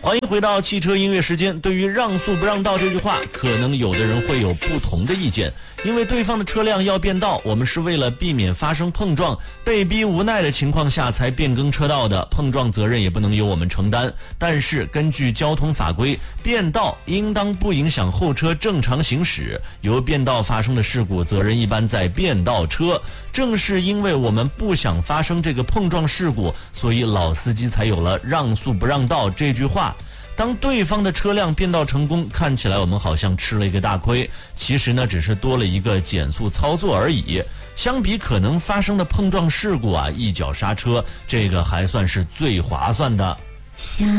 欢迎回到汽车音乐时间。对于让速不让道这句话，可能有的人会有不同的意见。因为对方的车辆要变道，我们是为了避免发生碰撞，被逼无奈的情况下才变更车道的，碰撞责任也不能由我们承担。但是根据交通法规，变道应当不影响后车正常行驶，由变道发生的事故责任一般在变道车。正是因为我们不想发生这个碰撞事故，所以老司机才有了让速不让道这句话。当对方的车辆变道成功，看起来我们好像吃了一个大亏，其实呢只是多了一个减速操作而已。相比可能发生的碰撞事故啊，一脚刹车这个还算是最划算的。